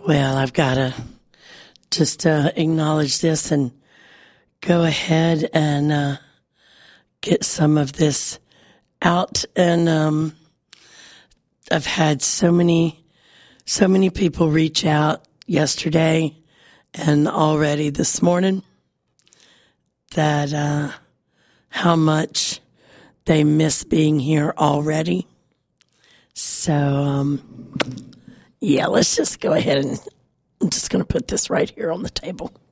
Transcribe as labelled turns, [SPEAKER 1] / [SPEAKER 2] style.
[SPEAKER 1] Well, I've got to just acknowledge this and go ahead and get some of this out. And I've had so many people reach out yesterday and already this morning that how much they miss being here already. So, yeah, let's just go ahead and I'm just going to put this right here on the table.